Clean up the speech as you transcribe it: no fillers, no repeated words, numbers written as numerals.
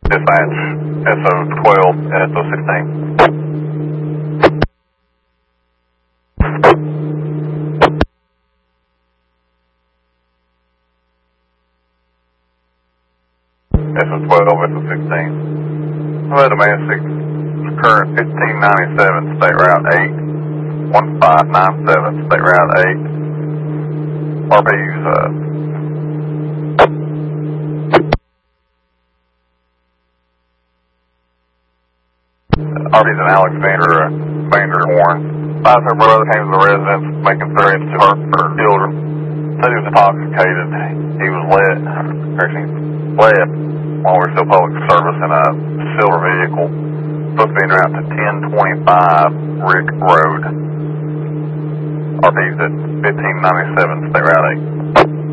Dispatch, SO12 and SO16. SO12, SO16. Hello, domestic, current 1597, State Route 8, 1597, State Route 8. RP's, RP's in Alexander, Vanderhorn. Five her brother came to the residence, making threats to her children. Said he was intoxicated. He was led while we were still public service in a silver vehicle, supposed to be en route to 1025 Rick Road. RP's at 1597, State Route 8.